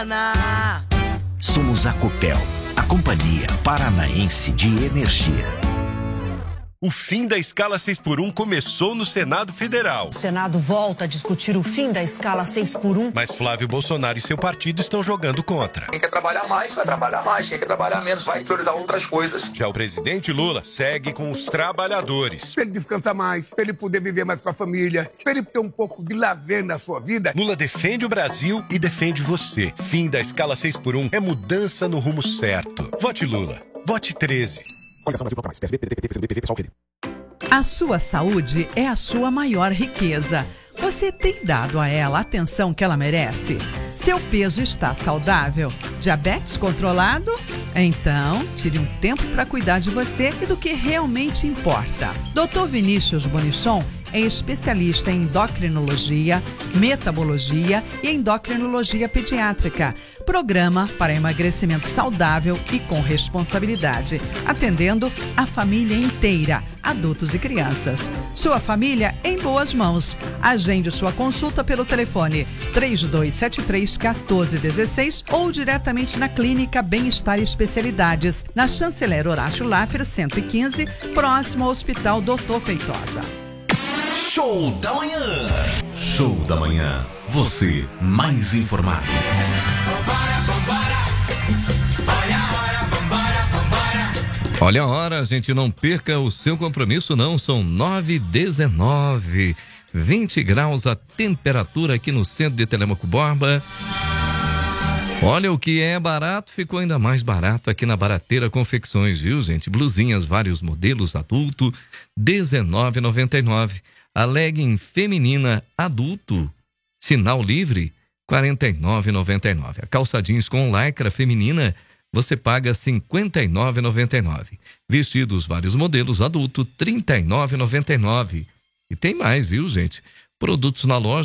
Somos a Copel, a Companhia Paranaense de Energia. O fim da escala 6x1 começou no Senado Federal. O Senado volta a discutir o fim da escala 6x1. Mas Flávio Bolsonaro e seu partido estão jogando contra. Quem quer trabalhar mais, vai trabalhar mais. Quem quer trabalhar menos, vai priorizar outras coisas. Já o presidente Lula segue com os trabalhadores. Para ele descansar mais, para ele poder viver mais com a família, para ele ter um pouco de lazer na sua vida. Lula defende o Brasil e defende você. Fim da escala 6x1 é mudança no rumo certo. Vote Lula. Vote 13. A sua saúde é a sua maior riqueza. Você tem dado a ela a atenção que ela merece? Seu peso está saudável? Diabetes controlado? Então, tire um tempo para cuidar de você e do que realmente importa. Dr. Vinícius Bonichon é especialista em endocrinologia, metabologia e endocrinologia pediátrica. Programa para emagrecimento saudável e com responsabilidade, atendendo a família inteira, adultos e crianças. Sua família em boas mãos. Agende sua consulta pelo telefone 3273-1416 ou diretamente na Clínica Bem-Estar e Especialidades, na Chanceler Horácio Laffer 115, próximo ao Hospital Doutor Feitosa. Show da Manhã. Show da Manhã. Você mais informado. Olha a hora, gente, não perca o seu compromisso não, são 9h19, 20 graus a temperatura aqui no centro de Telemaco Borba. Olha, o que é barato ficou ainda mais barato aqui na Barateira Confecções, viu, gente? Blusinhas, vários modelos adulto, R$19,99. A legging feminina adulto, sinal livre, R$49,99. A calça jeans com lycra feminina, você paga R$59,99. Vestidos, vários modelos adulto, R$39,99. E tem mais, viu, gente? Produtos na loja